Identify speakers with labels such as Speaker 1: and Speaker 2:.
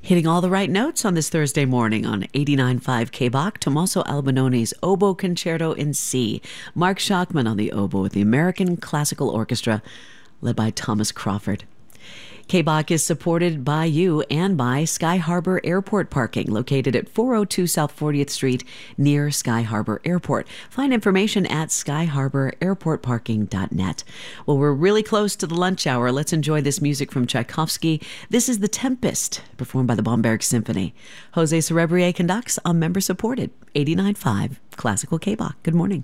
Speaker 1: Hitting all the right notes on this Thursday morning on 89.5 KBach, Tommaso Albanone's Oboe Concerto in C. Mark Schachman on the oboe with the American Classical Orchestra, led by Thomas Crawford. KBach is supported by you and by Sky Harbor Airport Parking, located at 402 South 40th Street near Sky Harbor Airport. Find information at skyharbor.airportparking.net. Well, we're really close to the lunch hour. Let's enjoy this music from Tchaikovsky. This is The Tempest, performed by the Bomberg Symphony. Jose Cerebrier conducts on member-supported 89.5 Classical KBach. Good morning.